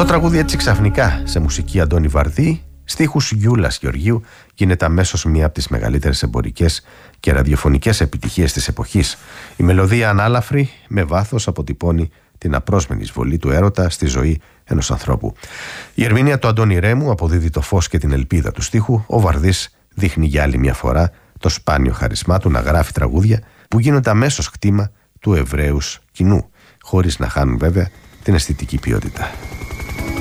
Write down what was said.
Το τραγούδι έτσι ξαφνικά, σε μουσική Αντώνη Βαρδί, στίχους Γιούλας Γεωργίου, γίνεται αμέσως μία από τις μεγαλύτερες εμπορικές και ραδιοφωνικές επιτυχίες της εποχής. Η μελωδία ανάλαφρη, με βάθος, αποτυπώνει την απρόσμενη εισβολή του έρωτα στη ζωή ενός ανθρώπου. Η ερμηνεία του Αντώνη Ρέμου αποδίδει το φως και την ελπίδα του στίχου. Ο Βαρδής δείχνει για άλλη μια φορά το σπάνιο χαρισμά του να γράφει τραγούδια που γίνονται αμέσως κτήμα του ευραίους κοινού, χωρίς να χάνουν βέβαια την αισθητική ποιότητα.